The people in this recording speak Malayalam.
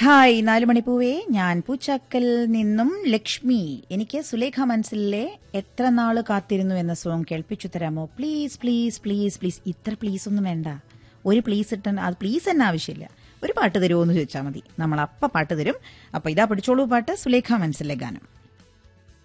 ഹായ് 4 മണിപ്പൂവേ, ഞാൻ പൂച്ചാക്കൽ നിന്നും ലക്ഷ്മി. എനിക്ക് സുലേഖ മനസ്സിലെ എത്ര നാള് കാത്തിരുന്നു എന്ന സോങ് കേൾപ്പിച്ചു തരാമോ? Please please please please. ഇത്ര പ്ലീസ് ഒന്നും വേണ്ട. ഒരു പ്ലീസ് ഇട്ട അത് പ്ലീസ് തന്നെ ആവശ്യമില്ല. ഒരു പാട്ട് തരുമോ എന്ന് ചോദിച്ചാൽ മതി, നമ്മൾ പാട്ട് തരും. അപ്പൊ ഇതാ പിടിച്ചോളൂ പാട്ട്, സുലേഖ മനസ്സിലെ ഗാനം.